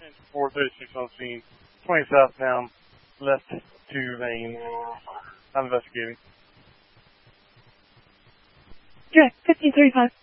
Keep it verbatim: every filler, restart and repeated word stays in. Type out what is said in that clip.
four thirty-six on scene, twenty southbound, left two lane. I'm investigating. Direct fifteen thirty-five.